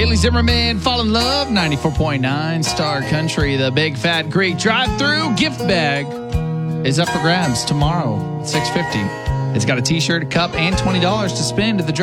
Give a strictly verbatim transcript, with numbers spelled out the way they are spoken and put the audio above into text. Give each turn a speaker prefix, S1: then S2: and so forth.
S1: Bailey Zimmerman, Fall in Love, ninety-four point nine Star Country. The Big Fat Greek drive-through gift bag is up for grabs tomorrow at six fifty. It's got a t-shirt, a cup, and twenty dollars to spend at the